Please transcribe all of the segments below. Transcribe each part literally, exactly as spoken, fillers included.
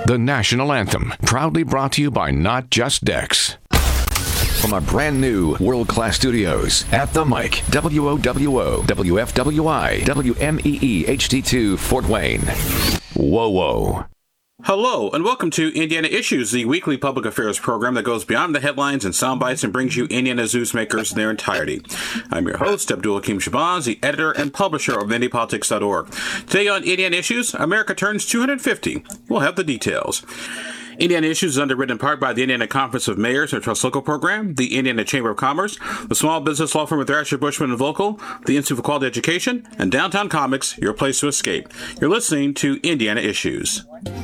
The national anthem, proudly brought to you by Not Just Decks. From our brand new world-class studios at the mic, W O W O, W F W I, W M E E H D two, Fort Wayne. Whoa, whoa. Hello, and welcome to Indiana Issues, the weekly public affairs program that goes beyond the headlines and sound bites and brings you Indiana newsmakers in their entirety. I'm your host, Abdul Hakim Shabazz, the editor and publisher of Indy Politics dot org. Today on Indiana Issues, America turns two hundred fifty. We'll have the details. Indiana Issues is underwritten in part by the Indiana Conference of Mayors and Trust Local Program, the Indiana Chamber of Commerce, the Small Business Law Firm of Thrasher, Bushman and Volkel, the Institute for Quality Education, and Downtown Comics, your place to escape. You're listening to Indiana Issues.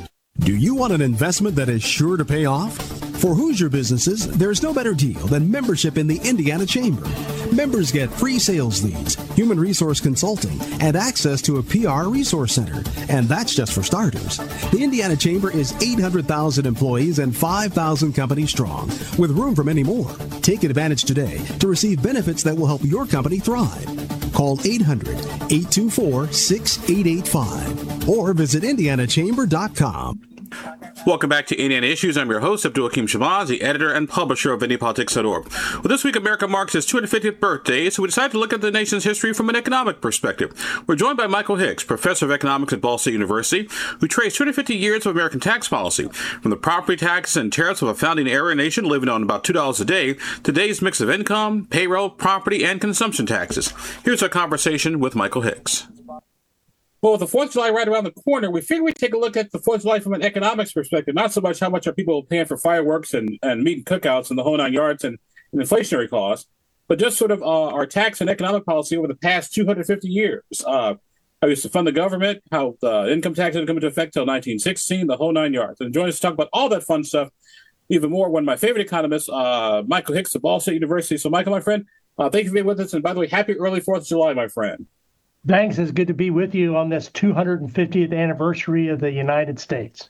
Do you want an investment that is sure to pay off? For Hoosier businesses, there's no better deal than membership in the Indiana Chamber. Members get free sales leads, human resource consulting, and access to a P R resource center. And that's just for starters. The Indiana Chamber is eight hundred thousand employees and five thousand companies strong, with room for many more. Take advantage today to receive benefits that will help your company thrive. Call eight hundred, eight two four, six eight eight five or visit indiana chamber dot com. Welcome back to Indiana Issues. I'm your host, Abdul Hakim Shabazz, the editor and publisher of Indy Politics dot org. Well, this week, America marks its two hundred fiftieth birthday, so we decided to look at the nation's history from an economic perspective. We're joined by Michael Hicks, professor of economics at Ball State University, who traced two hundred fifty years of American tax policy, from the property taxes and tariffs of a founding-era nation living on about two dollars a day, to today's mix of income, payroll, property, and consumption taxes. Here's our conversation with Michael Hicks. Well, with the fourth of July right around the corner, we figured we'd take a look at the fourth of July from an economics perspective, not so much how much are people paying for fireworks and, and meat and cookouts and the whole nine yards and, and inflationary costs, but just sort of uh, our tax and economic policy over the past two hundred fifty years. Uh, how we used to fund the government, how the income tax didn't come into effect until nineteen sixteen, the whole nine yards. And join us to talk about all that fun stuff, even more, one of my favorite economists, uh, Michael Hicks of Ball State University. So, Michael, my friend, uh, thank you for being with us. And by the way, happy early fourth of July, my friend. Thanks. It's good to be with you on this two hundred fiftieth anniversary of the United States.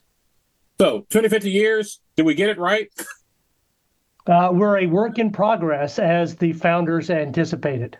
So, two hundred fifty years, did we get it right? Uh, we're a work in progress, as the founders anticipated.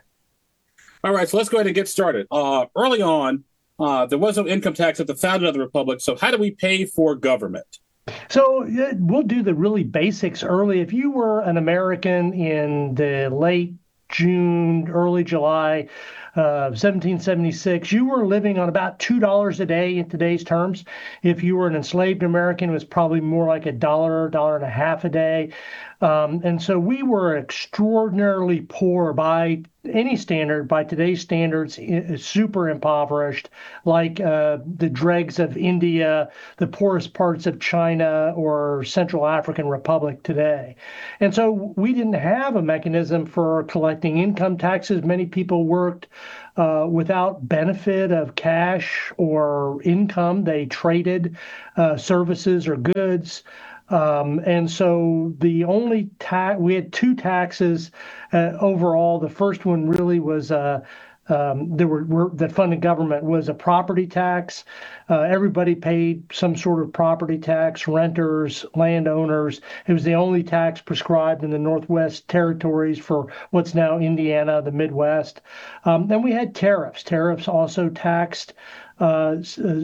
All right, so let's go ahead and get started. Uh, early on, uh, there was no income tax at the founding of the Republic. So how do we pay for government? So uh, we'll do the really basics early. If you were an American in the late June, early July, Uh, seventeen seventy-six, you were living on about two dollars a day in today's terms. If you were an enslaved American, it was probably more like a dollar, dollar and a half a day. Um, and so we were extraordinarily poor by any standard, by today's standards, super impoverished, like uh, the dregs of India, the poorest parts of China or Central African Republic today. And so we didn't have a mechanism for collecting income taxes. Many people worked Uh, without benefit of cash or income. They traded uh, services or goods. Um, and so the only tax, we had two taxes uh, overall. The first one really was uh, um, there were, were that funded government was a property tax. Uh, everybody paid some sort of property tax, renters, landowners. It was the only tax prescribed in the Northwest Territories for what's now Indiana, the Midwest. Um, then we had tariffs. Tariffs also taxed, uh,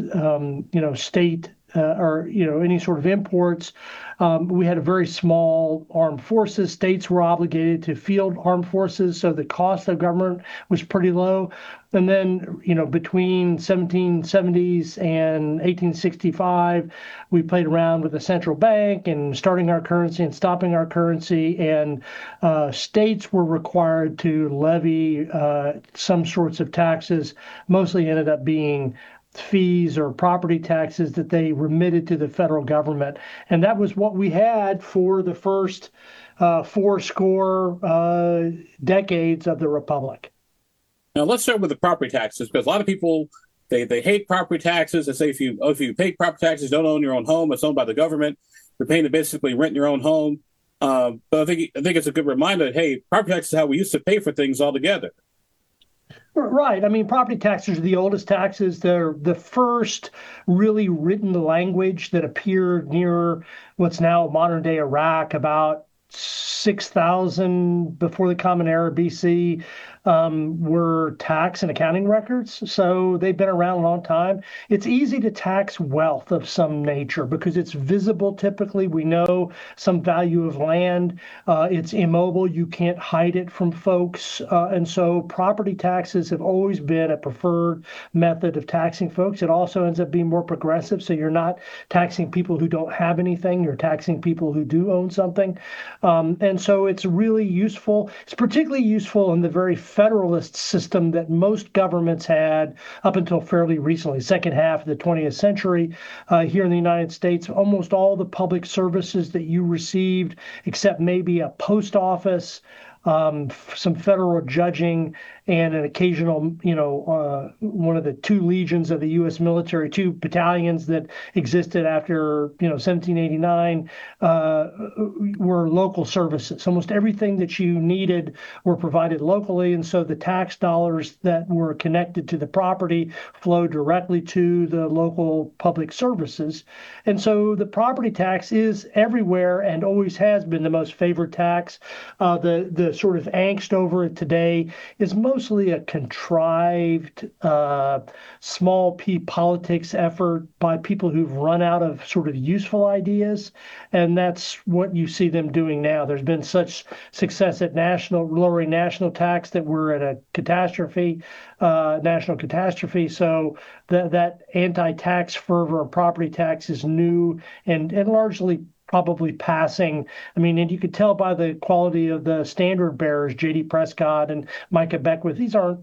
um, you know, state uh, or, you know, any sort of imports. Um, we had a very small armed forces. States were obligated to field armed forces, so the cost of government was pretty low. And then, you know, between seventeen seventies and eighteen sixty-five, we played around with the central bank and starting our currency and stopping our currency. And uh, states were required to levy uh, some sorts of taxes, mostly ended up being fees or property taxes that they remitted to the federal government. And that was what we had for the first uh, four score uh, decades of the Republic. Now, let's start with the property taxes, because a lot of people, they, they hate property taxes. They say if you if you pay property taxes, don't own your own home. It's owned by the government. You're paying to basically rent your own home. Um, but I think I think it's a good reminder that, hey, property taxes is how we used to pay for things altogether. Right. I mean, property taxes are the oldest taxes. They're the first really written language that appeared near what's now modern day Iraq about six thousand before the Common Era B C. um, were tax and accounting records. So they've been around a long time. It's easy to tax wealth of some nature because it's visible typically. We know some value of land. Uh, it's immobile. You can't hide it from folks. Uh, and so property taxes have always been a preferred method of taxing folks. It also ends up being more progressive. So you're not taxing people who don't have anything. You're taxing people who do own something. Um, and so it's really useful. It's particularly useful in the very federalist system that most governments had up until fairly recently, second half of the twentieth century. Uh, here in the United States, almost all the public services that you received, except maybe a post office, um, some federal judging, and an occasional, you know, uh, one of the two legions of the U S military, two battalions that existed after, you know, seventeen eighty-nine, uh, were local services. Almost everything that you needed were provided locally. And so the tax dollars that were connected to the property flowed directly to the local public services. And so the property tax is everywhere and always has been the most favored tax. Uh, the, the sort of angst over it today is most mostly a contrived uh, small p politics effort by people who've run out of sort of useful ideas. And that's what you see them doing now. There's been such success at national, lowering national tax that we're at a catastrophe, uh, national catastrophe. So that, that anti-tax fervor of property tax is new and, and largely probably passing. I mean, and you could tell by the quality of the standard bearers, J D Prescott and Micah Beckwith, these aren't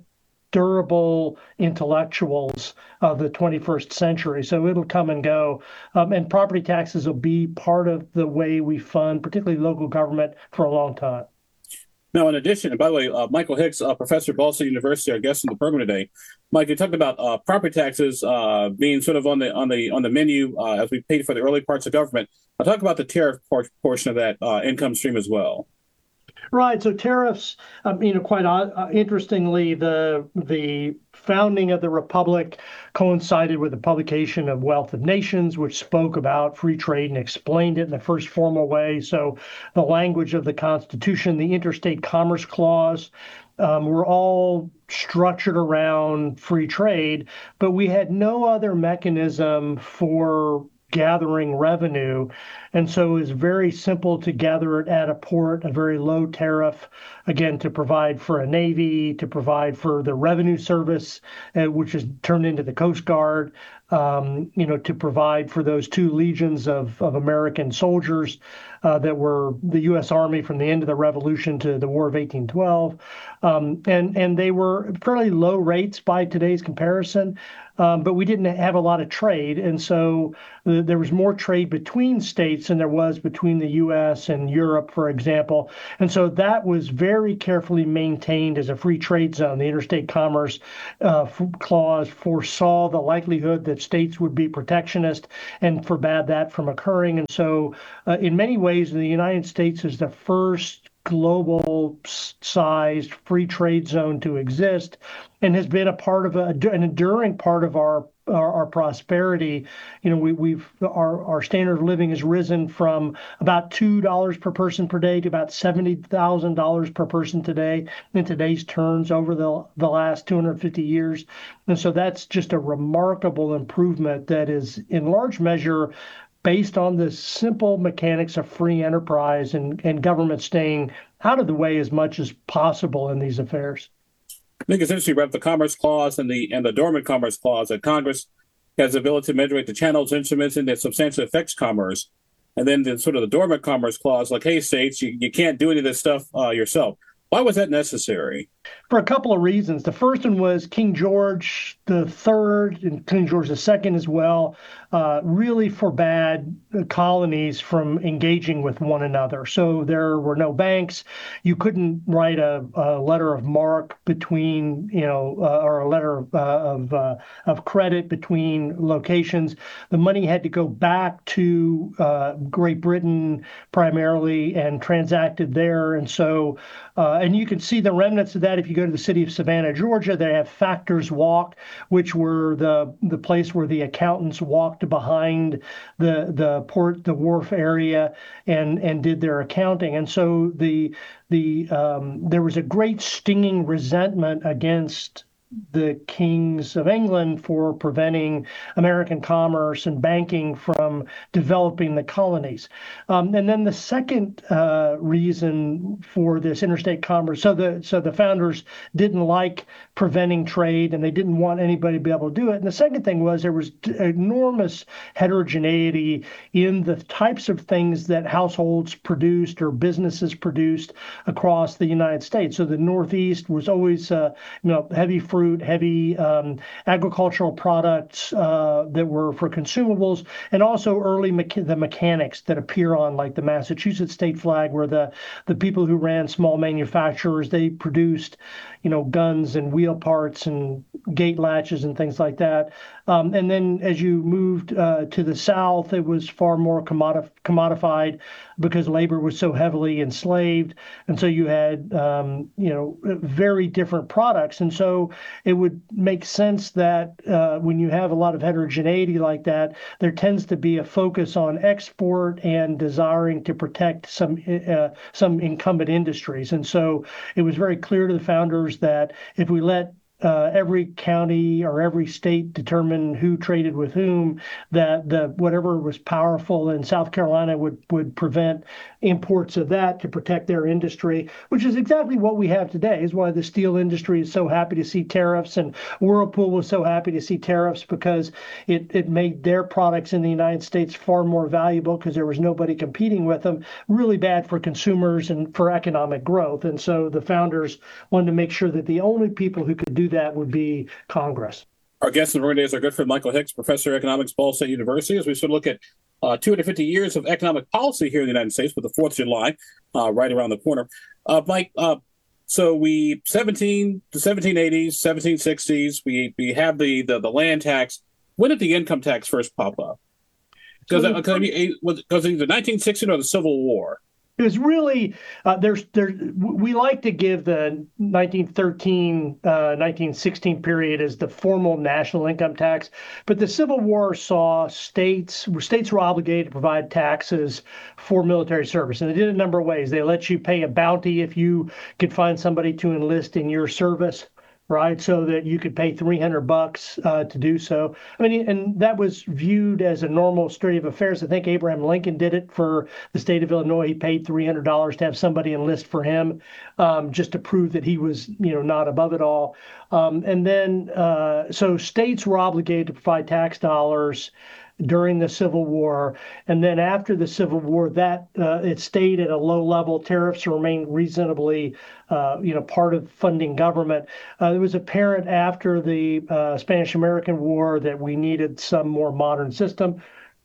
durable intellectuals of the twenty-first century. So it'll come and go. Um, and property taxes will be part of the way we fund, particularly local government, for a long time. Now, in addition, and by the way, uh, Michael Hicks, uh, professor at Ball State University, our guest in the program today. Mike, you talked about uh, property taxes uh, being sort of on the on the on the menu uh, as we paid for the early parts of government. I'll talk about the tariff por- portion of that uh, income stream as well. Right. So tariffs, um, you know, quite uh, interestingly, the the founding of the Republic coincided with the publication of Wealth of Nations, which spoke about free trade and explained it in the first formal way. So the language of the Constitution, the Interstate Commerce Clause, um, were all structured around free trade, but we had no other mechanism for gathering revenue. And so it was very simple to gather it at a port, a very low tariff, again, to provide for a Navy, to provide for the revenue service, uh, which is turned into the Coast Guard, um, you know, to provide for those two legions of, of American soldiers uh, that were the U S Army from the end of the Revolution to the War of eighteen twelve. Um, and, and they were fairly low rates by today's comparison. Um, but we didn't have a lot of trade. And so uh, there was more trade between states than there was between the U S and Europe, for example. And so that was very carefully maintained as a free trade zone. The Interstate Commerce uh, Clause foresaw the likelihood that states would be protectionist and forbade that from occurring. And so uh, in many ways, the United States is the first global-sized free trade zone to exist and has been a part of a, an enduring part of our our, our prosperity. You know, we, we've our, our standard of living has risen from about two dollars per person per day to about seventy thousand dollars per person today in today's terms over the, the last two hundred fifty years. And so that's just a remarkable improvement that is in large measure based on the simple mechanics of free enterprise and, and government staying out of the way as much as possible in these affairs. I think it's interesting about the Commerce Clause and the and the Dormant Commerce Clause that Congress has the ability to moderate the channels, instruments, and that substantially affects commerce. And then the sort of the Dormant Commerce Clause, like, hey, states, you, you can't do any of this stuff uh, yourself. Why was that necessary? For a couple of reasons. The first one was King George the Third and King George the Second as well uh, really forbade colonies from engaging with one another. So there were no banks. You couldn't write a, a letter of marque between, you know, uh, or a letter of, uh, of, uh, of credit between locations. The money had to go back to uh, Great Britain primarily and transacted there. And so, uh, and you can see the remnants of that that, if you go to the city of Savannah, Georgia, they have Factors Walk, which were the the place where the accountants walked behind the the port, the wharf area, and and did their accounting. And so the the um, there was a great stinging resentment against the kings of England for preventing American commerce and banking from developing the colonies. Um, and then the second uh, reason for this interstate commerce, so the so the founders didn't like preventing trade and they didn't want anybody to be able to do it. And the second thing was there was enormous heterogeneity in the types of things that households produced or businesses produced across the United States. So the Northeast was always, uh, you know, heavy fruit, heavy um, agricultural products uh, that were for consumables, and also early mecha- the mechanics that appear on like the Massachusetts state flag, where the the people who ran small manufacturers, they produced, you know, guns and wheel parts and gate latches and things like that. Um, and then as you moved uh, to the South, it was far more commodif- commodified because labor was so heavily enslaved. And so you had, um, you know, very different products. And so it would make sense that uh, when you have a lot of heterogeneity like that, there tends to be a focus on export and desiring to protect some uh, some incumbent industries. And so it was very clear to the founders that if we let Uh, every county or every state determine who traded with whom, that the whatever was powerful in South Carolina would would prevent imports of that to protect their industry, which is exactly what we have today. Is why the steel industry is so happy to see tariffs, and Whirlpool was so happy to see tariffs, because it it made their products in the United States far more valuable because there was nobody competing with them. Really bad for consumers and for economic growth. And so the founders wanted to make sure that the only people who could do that would be Congress. Our guest in the room today is our good friend Michael Hicks, professor of economics, Ball State University, as we sort of look at uh, two hundred fifty years of economic policy here in the United States with the fourth of July uh, right around the corner. Uh, Mike, uh, so we seventeen the seventeen eighties, seventeen sixties, we we have the, the the land tax. When did the income tax first pop up? Because so it was either nineteen sixteen or the Civil War. It was really uh, there's there we like to give the nineteen thirteen uh, nineteen sixteen period as the formal national income tax, but the Civil War saw states states were obligated to provide taxes for military service, and they did it a number of ways. They let you pay a bounty if you could find somebody to enlist in your service, right? So that you could pay three hundred bucks uh, to do so. I mean, and that was viewed as a normal state of affairs. I think Abraham Lincoln did it for the state of Illinois. He paid three hundred dollars to have somebody enlist for him, um, just to prove that he was, you know, not above it all. Um, and then, uh, so states were obligated to provide tax dollars during the Civil War. And then after the Civil War, that uh, it stayed at a low level. Tariffs remained reasonably, uh, you know, part of funding government. Uh, it was apparent after the uh, Spanish-American War that we needed some more modern system.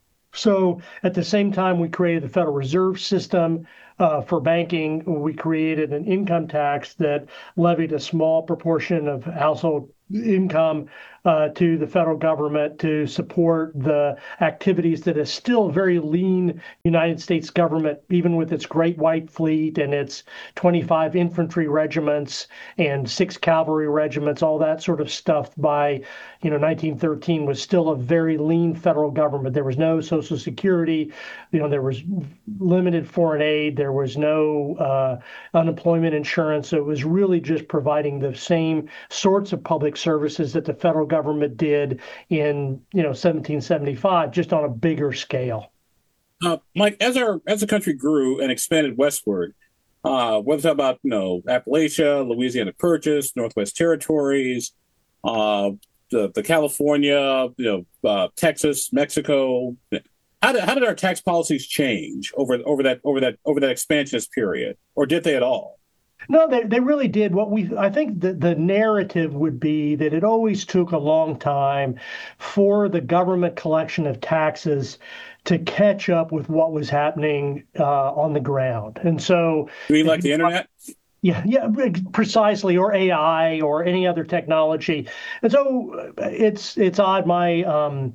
So at the same time, we created the Federal Reserve System uh, for banking. We created an income tax that levied a small proportion of household income uh, to the federal government to support the activities that is still a very lean United States government, even with its Great White Fleet and its twenty-five infantry regiments and six cavalry regiments. All that sort of stuff by, you know, nineteen thirteen was still a very lean federal government. There was no Social Security, you know, there was limited foreign aid, there was no uh, unemployment insurance. So it was really just providing the same sorts of public services that the federal government did in, you know, seventeen seventy-five, just on a bigger scale. Uh, Mike, as our as the country grew and expanded westward, uh, whether it's about, you know, Appalachia, Louisiana Purchase, Northwest Territories, uh, the the California, you know, uh, Texas, Mexico, how did how did our tax policies change over over that over that over that expansionist period, or did they at all? No, they they really did. What we I think the, the narrative would be that it always took a long time for the government collection of taxes to catch up with what was happening uh, on the ground. And so, you mean like the internet? Yeah, yeah, precisely, or A I or any other technology. And so it's it's odd. My um,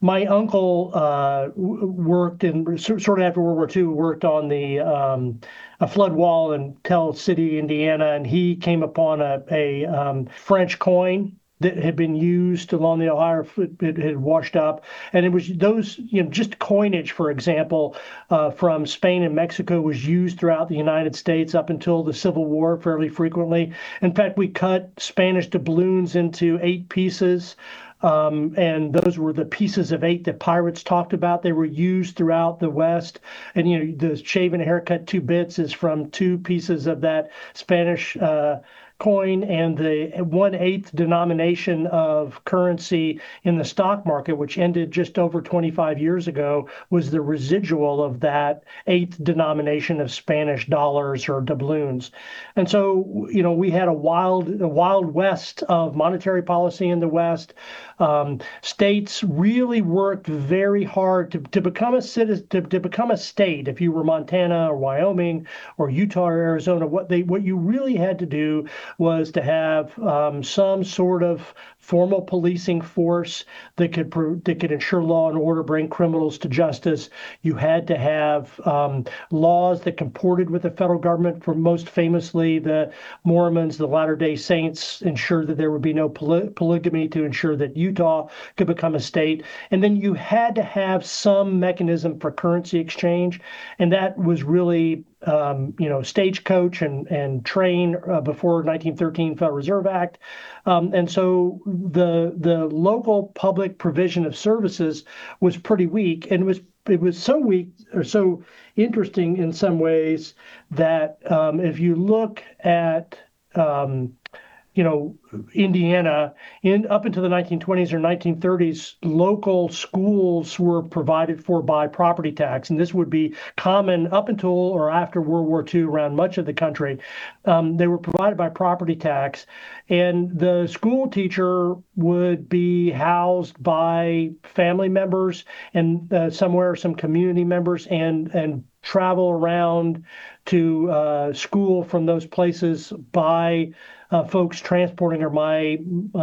my uncle uh, worked in sort of after World War Two, worked on the um, a flood wall in Tell City, Indiana, and he came upon a, a um, French coin that had been used along the Ohio. It had washed up, and it was those, you know, just coinage, for example, uh, from Spain and Mexico was used throughout the United States up until the Civil War fairly frequently. In fact, we cut Spanish doubloons into eight pieces. Um, and those were the pieces of eight that pirates talked about. They were used throughout the West. And, you know, the shaven haircut two bits is from two pieces of that Spanish uh, coin, and the one-eighth denomination of currency in the stock market, which ended just over twenty-five years ago, was the residual of that eighth denomination of Spanish dollars or doubloons. And so, you know, we had a wild, a wild west of monetary policy in the West. Um, states really worked very hard to, to become a citizen, to, to become a state. If you were Montana or Wyoming or Utah or Arizona, what they what you really had to do was to have um, some sort of formal policing force that could that could ensure law and order, bring criminals to justice. You had to have um, laws that comported with the federal government. For most famously, the Mormons, the Latter-day Saints, ensured that there would be no poly- polygamy to ensure that Utah could become a state. And then you had to have some mechanism for currency exchange, and that was really Um, you know, stagecoach and and train uh, before nineteen thirteen Federal Reserve Act, um, and so the the local public provision of services was pretty weak, and it was it was so weak or so interesting in some ways that um, if you look at um, you know, Indiana, in up into the nineteen twenties or nineteen thirties, local schools were provided for by property tax, and this would be common up until or after World War Two around much of the country. Um, they were provided by property tax, and the school teacher would be housed by family members and uh, somewhere some community members, and and travel around to uh, school from those places by uh, folks transporting her. My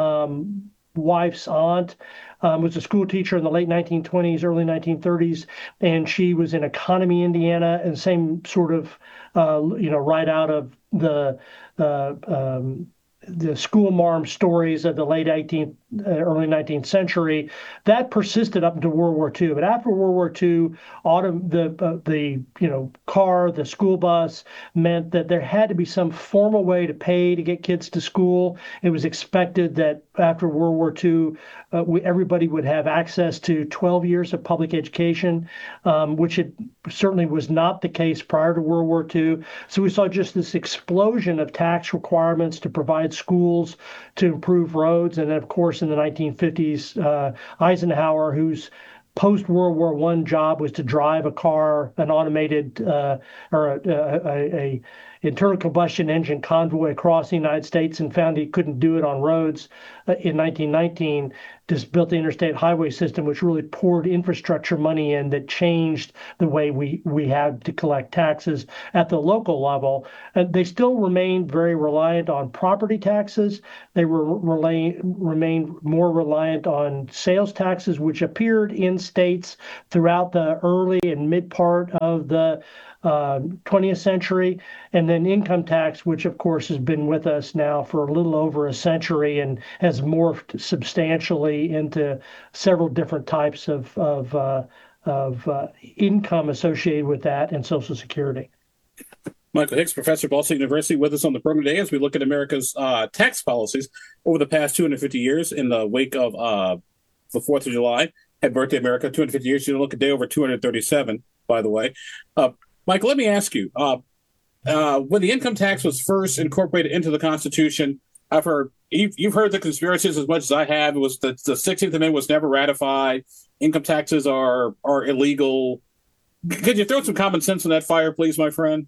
um, wife's aunt um, was a school teacher in the late nineteen twenties, early nineteen thirties, and she was in Economy, Indiana, and same sort of, uh, you know, right out of the uh, um, the school marm stories of the late eighteenth, uh, early nineteenth century. That persisted up into World War Two. But after World War Two, autumn, the uh, the you know car, the school bus meant that there had to be some formal way to pay to get kids to school. It was expected that after World War Two, uh, we, everybody would have access to twelve years of public education, um, which it certainly was not the case prior to World War Two. So we saw just this explosion of tax requirements to provide schools, to improve roads. And then, of course, in the nineteen fifties, uh, Eisenhower, whose post-World War One job was to drive a car, an automated uh, or a, a, a internal combustion engine convoy across the United States, and found he couldn't do it on roads uh, in nineteen nineteen, just built the interstate highway system, which really poured infrastructure money in that changed the way we, we had to collect taxes at the local level. And they still remained very reliant on property taxes. They were rela- remained more reliant on sales taxes, which appeared in states throughout the early and mid part of the Uh, twentieth century, and then income tax, which of course has been with us now for a little over a century and has morphed substantially into several different types of of, uh, of uh, income associated with that and Social Security. Michael Hicks, professor at Ball State University, with us on the program today as we look at America's uh, tax policies over the past two hundred fifty years in the wake of uh, the fourth of July. Happy birthday, America, two hundred fifty years. You look at day over two hundred thirty-seven, by the way. Uh, Michael, let me ask you, uh, uh, when the income tax was first incorporated into the Constitution, I've heard, you've, you've heard the conspiracies as much as I have. It was the, the sixteenth Amendment was never ratified. Income taxes are are illegal. Could you throw some common sense in that fire, please, my friend?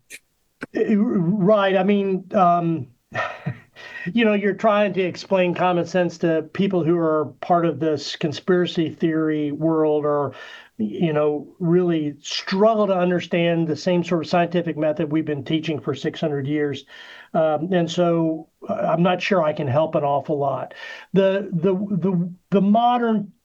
Right. I mean, um, you know, you're trying to explain common sense to people who are part of this conspiracy theory world, or you know, really struggle to understand the same sort of scientific method we've been teaching for six hundred years. Um, and so I'm not sure I can help an awful lot. The, the, the, the modern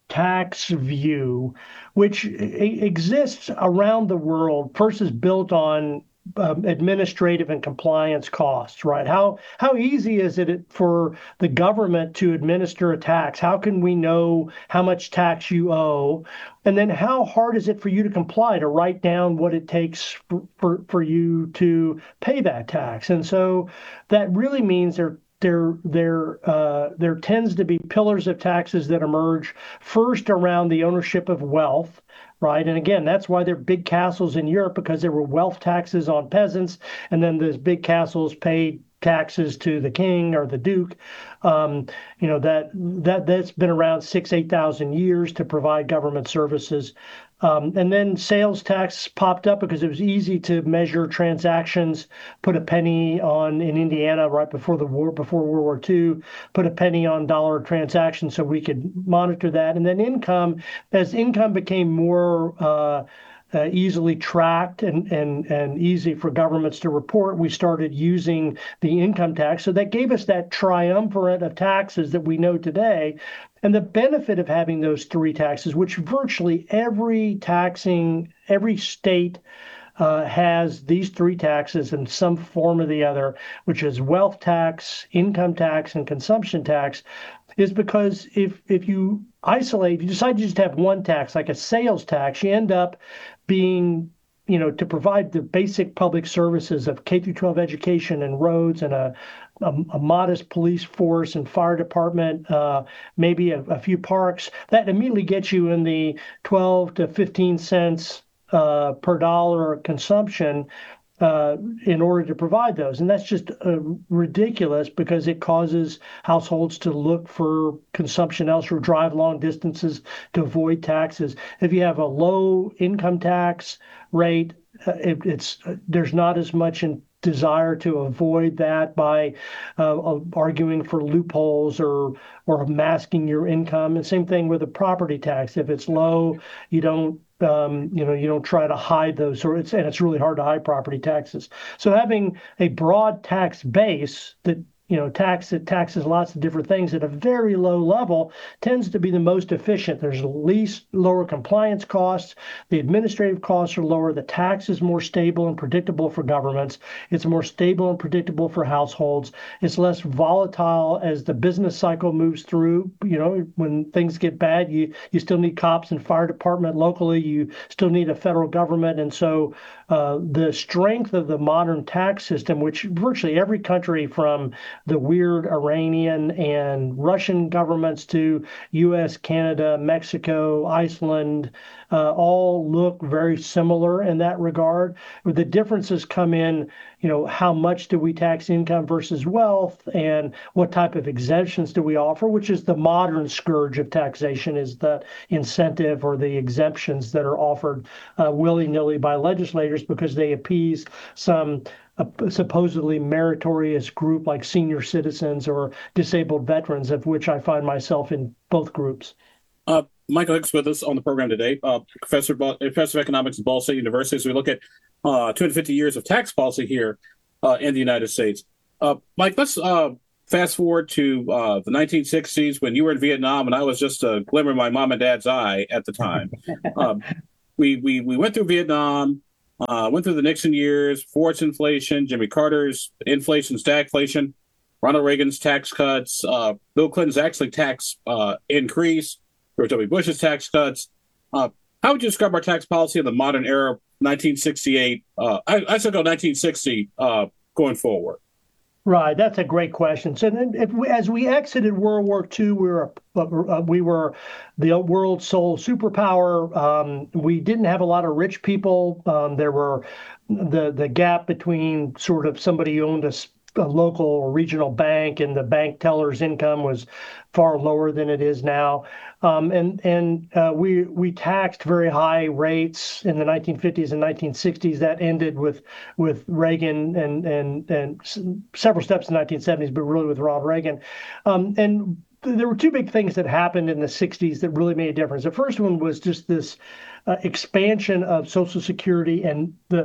tax view, which exists around the world, first is built on um, administrative and compliance costs, right? How how easy is it for the government to administer a tax? How can we know how much tax you owe? And then how hard is it for you to comply, to write down what it takes for, for, for you to pay that tax? And so that really means there There, there, uh, there tends to be pillars of taxes that emerge first around the ownership of wealth, right? And again, that's why there are big castles in Europe, because there were wealth taxes on peasants, and then those big castles paid taxes to the king or the duke. Um, you know, that that that's been around six, eight thousand years to provide government services. Um, and then sales tax popped up because it was easy to measure transactions, put a penny on in Indiana right before the war, before World War Two, put a penny on dollar transactions so we could monitor that. And then income, as income became more uh, uh, easily tracked and, and, and easy for governments to report, we started using the income tax. So that gave us that triumvirate of taxes that we know today. And the benefit of having those three taxes, which virtually every taxing, every state uh, has these three taxes in some form or the other, which is wealth tax, income tax, and consumption tax, is because if if you isolate, if you decide to just have one tax, like a sales tax, you end up being, you know, to provide the basic public services of K through twelve education and roads and a A, a modest police force and fire department, uh, maybe a, a few parks, that immediately gets you in the twelve to fifteen cents uh, per dollar consumption uh, in order to provide those. And that's just uh, ridiculous, because it causes households to look for consumption elsewhere, drive long distances to avoid taxes. If you have a low income tax rate, uh, it, it's uh, there's not as much in desire to avoid that by uh, arguing for loopholes or or masking your income. And same thing with a property tax. If it's low, you don't um, you know you don't try to hide those, or it's and it's really hard to hide property taxes. So having a broad tax base that you know, tax that taxes lots of different things at a very low level tends to be the most efficient. There's least lower compliance costs. The administrative costs are lower. The tax is more stable and predictable for governments. It's more stable and predictable for households. It's less volatile as the business cycle moves through. You know, when things get bad, you, you still need cops and fire department locally. You still need a federal government. And so uh, the strength of the modern tax system, which virtually every country from the weird Iranian and Russian governments to U S, Canada, Mexico, Iceland, uh, all look very similar in that regard. The differences come in, you know, how much do we tax income versus wealth, and what type of exemptions do we offer, which is the modern scourge of taxation, is the incentive or the exemptions that are offered uh, willy-nilly by legislators because they appease some a supposedly meritorious group like senior citizens or disabled veterans, of which I find myself in both groups. Uh, Michael Hicks with us on the program today, uh, professor, professor of economics at Ball State University. As we look at uh, two hundred fifty years of tax policy here uh, in the United States. Uh, Mike, let's uh, fast forward to uh, the nineteen sixties when you were in Vietnam and I was just a glimmer in my mom and dad's eye at the time. um, we, we, we went through Vietnam. Uh, went through the Nixon years, Ford's inflation, Jimmy Carter's inflation, stagflation, Ronald Reagan's tax cuts, uh, Bill Clinton's actually tax uh, increase, George W. Bush's tax cuts. Uh, how would you describe our tax policy in the modern era, nineteen sixty-eight? Uh, I, I still go nineteen sixty uh, going forward. Right, that's a great question. So then, if we, as we exited World War Two, we were uh, we were the world's sole superpower. Um, we didn't have a lot of rich people. Um, there were the the gap between sort of somebody who owned a, a local or regional bank and the bank teller's income was far lower than it is now. Um, and and uh, we we taxed very high rates in the nineteen fifties and nineteen sixties. That ended with with Reagan and and and s- several steps in the nineteen seventies, but really with Ronald Reagan. Um, and th- there were two big things that happened in the sixties that really made a difference. The first one was just this uh, expansion of Social Security and the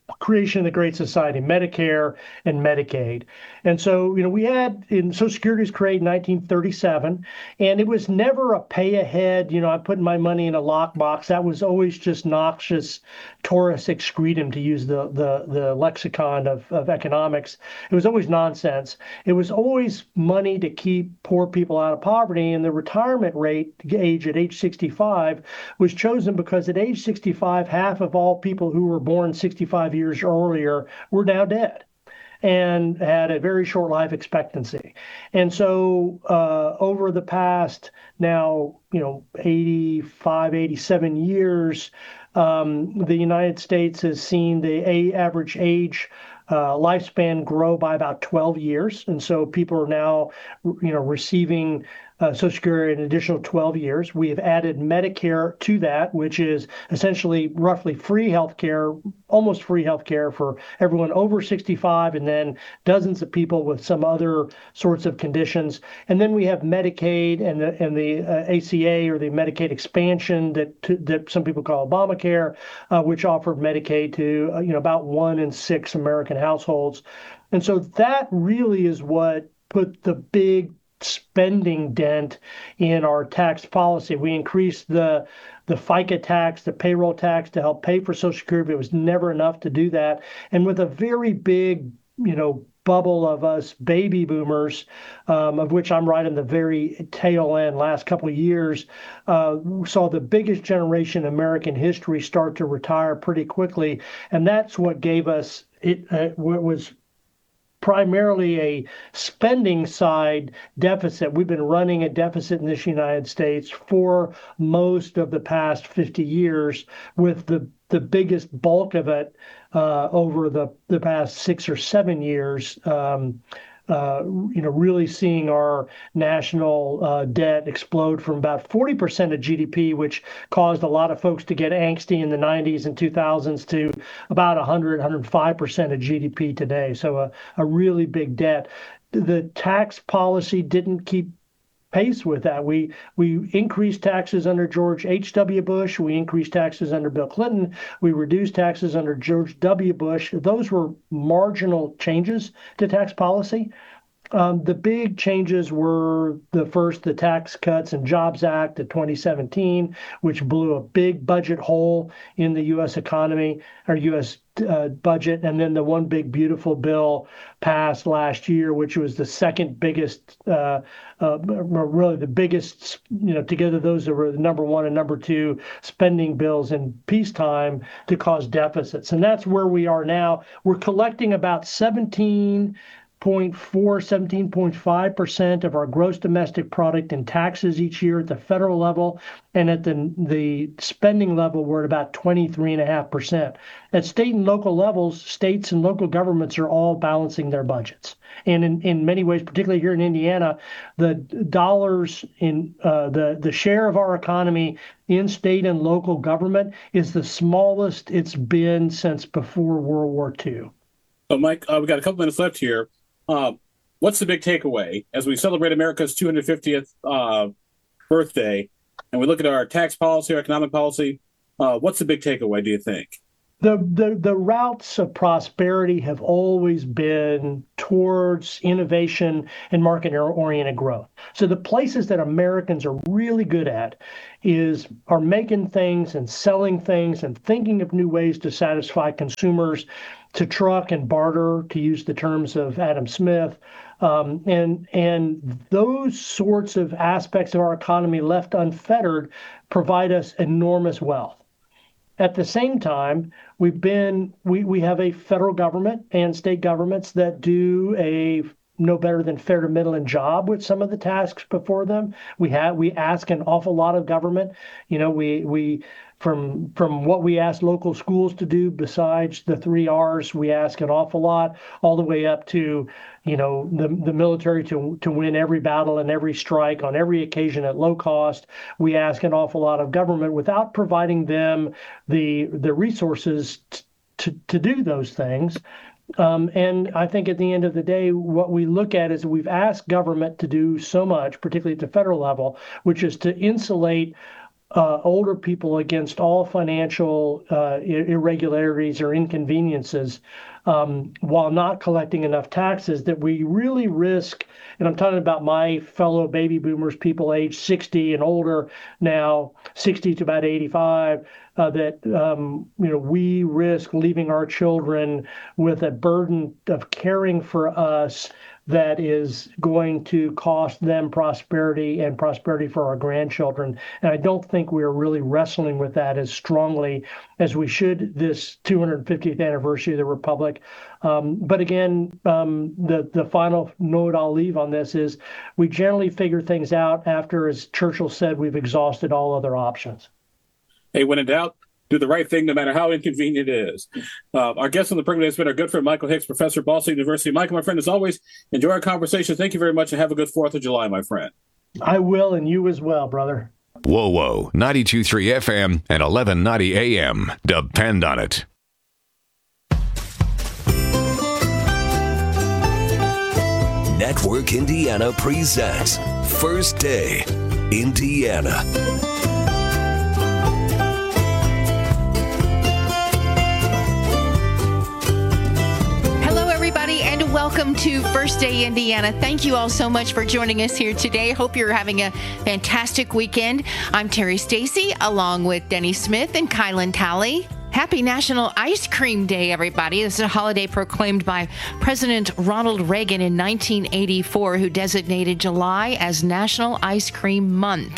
creation of the Great Society, Medicare and Medicaid. And so, you know, we had in Social Security was created in nineteen thirty-seven, and it was never a pay ahead, you know, I'm putting my money in a lockbox. That was always just noxious Taurus excretum, to use the the, the lexicon of, of economics. It was always nonsense. It was always money to keep poor people out of poverty, and the retirement rate age at age sixty-five was chosen because at age sixty-five, half of all people who were born sixty-five years earlier were now dead and had a very short life expectancy. And so uh, over the past now, you know, eighty-five, eighty-seven years, um, the United States has seen the a- average age uh, lifespan grow by about twelve years. And so people are now, you know, receiving uh, Social Security an additional twelve years. We have added Medicare to that, which is essentially roughly free health care, almost free health care for everyone over sixty-five, and then dozens of people with some other sorts of conditions. And then we have Medicaid and the and the uh, A C A, or the Medicaid expansion that that some people call Obamacare, uh, which offered Medicaid to uh, you know about one in six American households. And so that really is what put the big spending dent in our tax policy. We increased the the FICA tax, the payroll tax, to help pay for Social Security, but it was never enough to do that. And with a very big, you know, bubble of us baby boomers, um, of which I'm right in the very tail end, last couple of years, uh, saw the biggest generation in American history start to retire pretty quickly. And that's what gave us, it uh, was primarily a spending side deficit. We've been running a deficit in this United States for most of the past fifty years, with the, the biggest bulk of it uh, over the, the past six or seven years. Um, Uh, you know, really seeing our national uh, debt explode from about forty percent of G D P, which caused a lot of folks to get angsty in the nineties and two thousands, to about one hundred, one hundred five percent of G D P today. So a, a really big debt. The tax policy didn't keep pace with that. We we increased taxes under George H W. Bush. We increased taxes under Bill Clinton. We reduced taxes under George W. Bush. Those were marginal changes to tax policy. Um, the big changes were the first, the Tax Cuts and Jobs Act of twenty seventeen, which blew a big budget hole in the U S economy, or U S uh, budget. And then the One Big Beautiful Bill passed last year, which was the second biggest, uh, uh, really the biggest, you know, together those were the number one and number two spending bills in peacetime to cause deficits. And that's where we are now. We're collecting about seventeen point four, seventeen point five percent of our gross domestic product in taxes each year at the federal level. And at the, the spending level, we're at about twenty-three point five percent. At state and local levels, states and local governments are all balancing their budgets. And in, in many ways, particularly here in Indiana, the dollars in uh, the, the share of our economy in state and local government is the smallest it's been since before World War Two. So, Mike, uh, we've got a couple minutes left here. Uh, what's the big takeaway as we celebrate America's two hundred fiftieth uh, birthday, and we look at our tax policy, our economic policy? Uh, what's the big takeaway, do you think? The, the the routes of prosperity have always been towards innovation and market-oriented growth. So the places that Americans are really good at is are making things and selling things and thinking of new ways to satisfy consumers, to truck and barter, to use the terms of Adam Smith. Um, and and those sorts of aspects of our economy left unfettered provide us enormous wealth. At the same time, we've been we, we have a federal government and state governments that do a no better than fair to middling job with some of the tasks before them. We have we ask an awful lot of government. You know, we we from from what we ask local schools to do, besides the three R's, we ask an awful lot, all the way up to, you know, the the military to to win every battle and every strike on every occasion at low cost. We ask an awful lot of government without providing them the the resources t- to to do those things. Um, and I think at the end of the day, what we look at is we've asked government to do so much, particularly at the federal level, which is to insulate uh, older people against all financial uh, irregularities or inconveniences um, while not collecting enough taxes, that we really risk, and I'm talking about my fellow baby boomers, people age sixty and older now, sixty to about eighty-five, uh, that um, you know we risk leaving our children with a burden of caring for us that is going to cost them prosperity and prosperity for our grandchildren. And I don't think we're really wrestling with that as strongly as we should this two hundred fiftieth anniversary of the Republic. Um, but again, um, the, the final note I'll leave on this is we generally figure things out after, as Churchill said, we've exhausted all other options. Hey, when in doubt, do the right thing, no matter how inconvenient it is. Uh, our guest on the program has been our good friend, Michael Hicks, professor at Ball State University. Michael, my friend, as always, enjoy our conversation. Thank you very much, and have a good fourth of July, my friend. I will, and you as well, brother. Whoa, whoa, ninety-two point three F M and eleven ninety A M. Depend on it. Network Indiana presents First Day Indiana. And welcome to First Day Indiana. Thank you all so much for joining us here today. Hope you're having a fantastic weekend. I'm Terry Stacy, along with Denny Smith and Kylan Talley. Happy National Ice Cream Day, everybody. This is a holiday proclaimed by President Ronald Reagan in nineteen eighty-four, who designated July as National Ice Cream Month.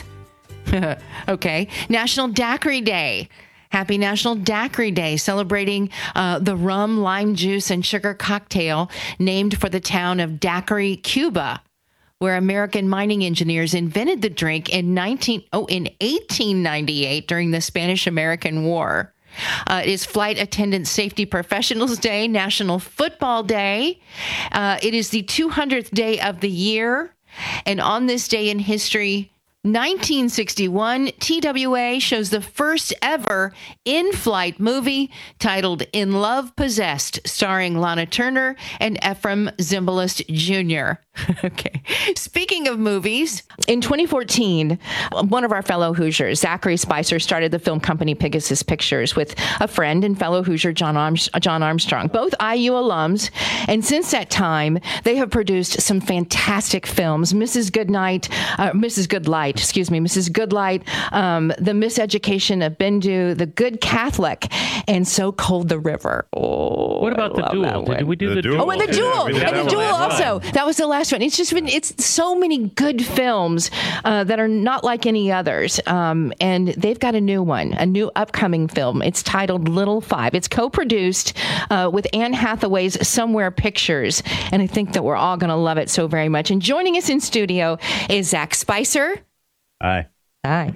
Okay. National Daiquiri Day. Happy National Daiquiri Day, celebrating uh, the rum, lime juice, and sugar cocktail named for the town of Daiquiri, Cuba, where American mining engineers invented the drink in nineteen oh in eighteen ninety-eight during the Spanish-American War. Uh, it is Flight Attendant Safety Professionals Day, National Football Day. Uh, it is the two hundredth day of the year, and on this day in history, nineteen sixty-one, T W A shows the first ever in-flight movie titled In Love Possessed, starring Lana Turner and Ephraim Zimbalist Junior Okay. Speaking of movies, in twenty fourteen, one of our fellow Hoosiers, Zachary Spicer, started the film company Pegasus Pictures with a friend and fellow Hoosier, John, Arm- John Armstrong, both I U alums. And since that time, they have produced some fantastic films. Missus Goodnight, uh, Missus Goodlight, excuse me, Missus Goodlight, um, The Miseducation of Bendu, The Good Catholic, and So Cold the River. Oh, what about The Duel? Did we do The, the Duel? Oh, and The Duel. Yeah, and The Duel also. That was the last one. It's just been, it's so many good films uh, that are not like any others. Um, and they've got a new one, a new upcoming film. It's titled Little Five. It's co-produced uh, with Anne Hathaway's Somewhere Pictures. And I think that we're all going to love it so very much. And joining us in studio is Zach Spicer. Hi. Hi.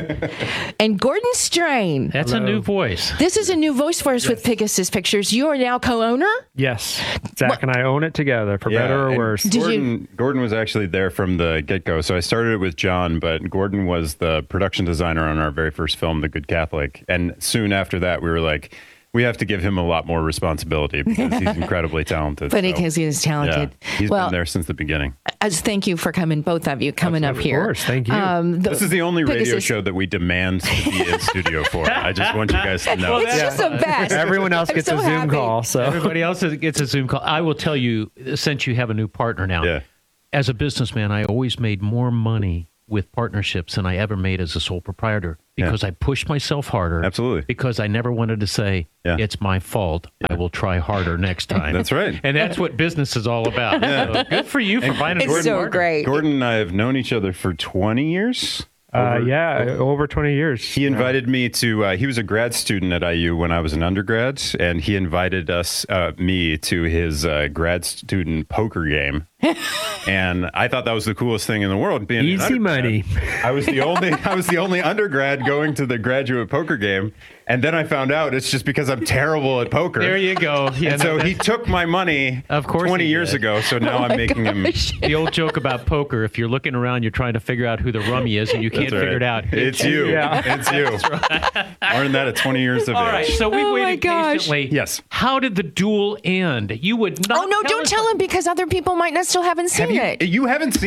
And Gordon Strain. That's Hello. A new voice. This is a new voice for us yes. with Pegasus Pictures. You are now co-owner? Yes. Zach what? and I own it together, for yeah, better or worse. Gordon, you... Gordon was actually there from the get-go. So I started it with John, but Gordon was the production designer on our very first film, The Good Catholic. And soon after that, we were like, we have to give him a lot more responsibility because he's incredibly talented. But so, because he is talented. Yeah, he's well, been there since the beginning. As thank you for coming, both of you, coming Absolutely. up here. Of course, thank you. Um, the, this is the only radio Pegasus. show that we demand to be in studio for. I just want you guys to know. Well, it's just the best. Everyone else I'm gets so a Zoom happy. call. So Everybody else gets a Zoom call. I will tell you, since you have a new partner now, yeah. as a businessman, I always made more money with partnerships than I ever made as a sole proprietor because yeah. I pushed myself harder. Absolutely. Because I never wanted to say, yeah. it's my fault. Yeah. I will try harder next time. That's right. And that's what business is all about. Yeah. So good for you for and finding it's Gordon so partner. great. Gordon and I have known each other for twenty years. Uh, over, yeah, over, over twenty years. He invited yeah. me to, uh, he was a grad student at I U when I was an undergrad, and he invited us, uh, me to his uh, grad student poker game. And I thought that was the coolest thing in the world. Being Easy money. I was the only I was the only undergrad going to the graduate poker game, and then I found out it's just because I'm terrible at poker. There you go. Yeah, and so he took my money of course twenty years did. ago, so now oh I'm making gosh. him... The old joke about poker, if you're looking around, you're trying to figure out who the rummy is, and you can't right. figure it out. It's you. Yeah. It's you. Right. I learned that at twenty years of All age. All right, so we oh waited patiently. Yes. How did the duel end? You would not Oh, no, tell don't us tell what... him because other people might not still haven't seen Have you, it. You haven't seen it?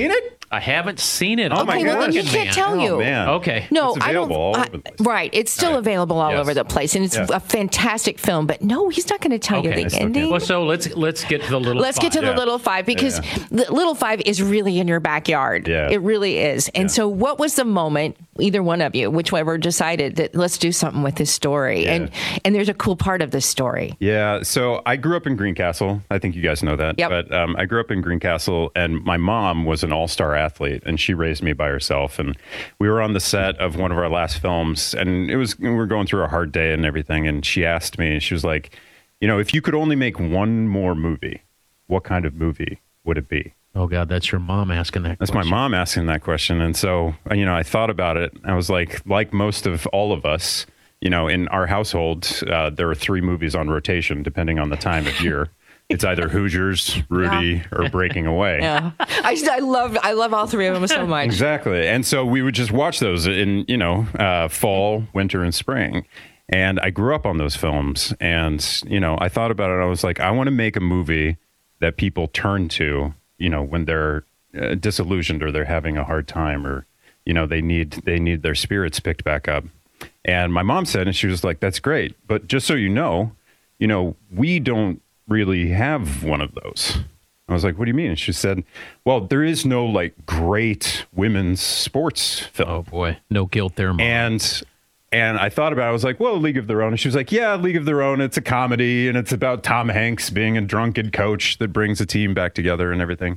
I haven't seen it. Oh, my Okay, well, then you gosh. can't tell Oh, you. man. Okay. No, It's I don't. available all I- over the place. right, it's still available all Yes. over the place, and it's Yeah. a fantastic film. But no, he's not going to tell Okay. you I the still can't. ending. Well, so let's let's get to the little. Let's get to five. the Yeah. little five because the little five is really in your backyard. Yeah. It really is. And Yeah. so, what was the moment? Either one of you, whichever, decided that let's do something with this story. Yeah. And and there's a cool part of this story. Yeah, so I grew up in Greencastle. I think you guys know that. Yep. But um, I grew up in Greencastle, and my mom was an all-star athlete, and she raised me by herself. And we were on the set of one of our last films, and it was we were going through a hard day and everything. And she asked me, she was like, you know, if you could only make one more movie, what kind of movie would it be? Oh God, that's your mom asking that. That's question. my mom asking that question. And so, you know, I thought about it. I was like, like most of all of us, you know, in our household, uh, there are three movies on rotation, depending on the time of year. It's either Hoosiers, Rudy, or Breaking Away. Yeah, I, just- I love I love all three of them so much. Exactly. And so we would just watch those in, you know, uh, fall, winter, and spring. And I grew up on those films. And, you know, I thought about it. I was like, I want to make a movie that people turn to, you know, when they're uh, disillusioned or they're having a hard time or, you know, they need they need their spirits picked back up. And my mom said, and she was like, that's great. But just so you know, you know, we don't really have one of those. I was like, what do you mean? And she said, well, there is no like great women's sports film. Oh boy, no guilt there, Mom. And and I thought about it. I was like, well, League of Their Own. And she was like, yeah, League of Their Own. It's a comedy, and it's about Tom Hanks being a drunken coach that brings a team back together and everything.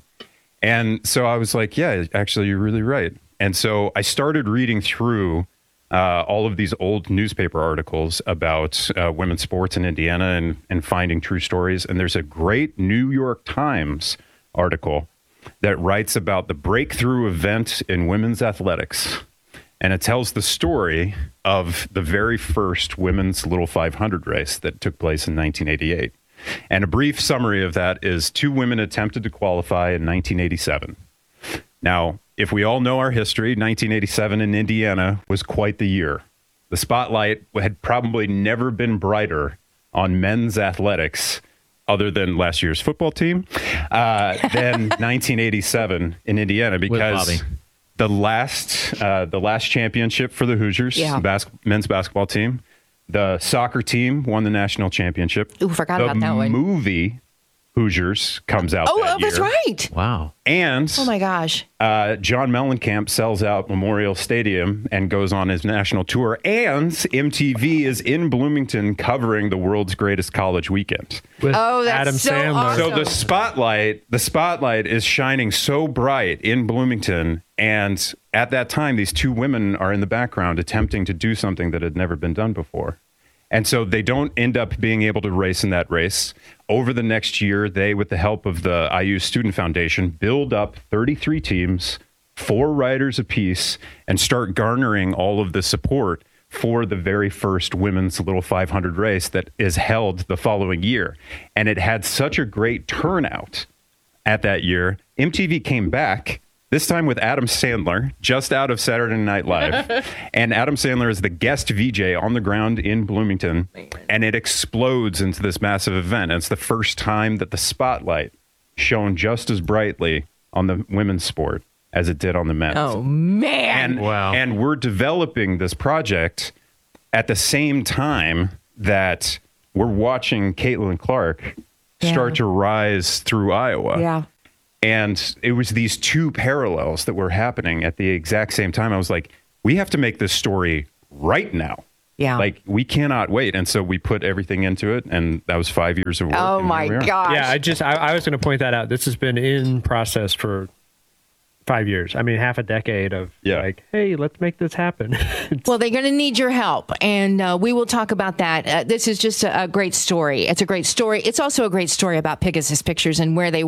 And so I was like, yeah, actually, you're really right. And so I started reading through uh, all of these old newspaper articles about uh, women's sports in Indiana and, and finding true stories. And there's a great New York Times article that writes about the breakthrough event in women's athletics. And it tells the story of the very first women's Little five hundred race that took place in nineteen eighty-eight. And a brief summary of that is two women attempted to qualify in nineteen eighty-seven. Now, if we all know our history, nineteen eighty-seven in Indiana was quite the year. The spotlight had probably never been brighter on men's athletics other than last year's football team uh, than nineteen eighty-seven in Indiana, because Bobby. the last uh, the last championship for the Hoosiers, Yeah. bas- men's basketball team, the soccer team won the national championship. Ooh, forgot the about that one. movie Hoosiers comes out Oh, that oh, that's year. right. Wow. And Oh my gosh. uh, John Mellencamp sells out Memorial Stadium and goes on his national tour. And M T V is in Bloomington covering the world's greatest college weekend. With Oh, that's Adam so Sandler. awesome. So the spotlight, the spotlight is shining so bright in Bloomington. And at that time, these two women are in the background attempting to do something that had never been done before. And so they don't end up being able to race in that race. Over the next year, they, with the help of the I U Student Foundation, build up thirty-three teams, four riders apiece, and start garnering all of the support for the very first women's Little five hundred race that is held the following year. And it had such a great turnout at that year. M T V came back, this time with Adam Sandler, just out of Saturday Night Live. And Adam Sandler is the guest V J on the ground in Bloomington. And it explodes into this massive event. And it's the first time that the spotlight shone just as brightly on the women's sport as it did on the men's. Oh man. And, Wow. and we're developing this project at the same time that we're watching Caitlin Clark Yeah. start to rise through Iowa. Yeah. And it was these two parallels that were happening at the exact same time. I was like, we have to make this story right now. Yeah. Like, we cannot wait. And so we put everything into it. And that was five years of work. Oh and my here we are. gosh. Yeah, I just I, I was going to point that out. This has been in process for five years. I mean, half a decade of Yeah. like, hey, let's make this happen. Well, they're going to need your help, and uh, we will talk about that. Uh, this is just a, a great story. It's a great story. It's also a great story about Pegasus Pictures and where they